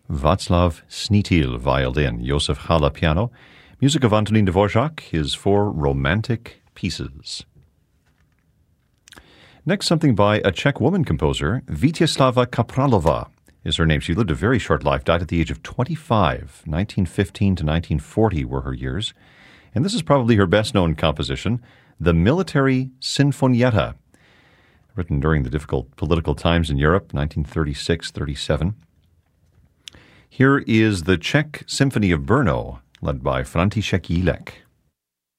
Václav Snítil, violin, Josef Hala, piano, music of Antonín Dvořák, his 4 romantic pieces. Next, something by a Czech woman composer, Vítězslava Kapralova is her name. She lived a very short life, died at the age of 25. 1915 to 1940 were her years. And this is probably her best-known composition, the Military Sinfonietta, written during the difficult political times in Europe, 1936-37. Here is the Czech Symphony of Brno, led by František Jílek.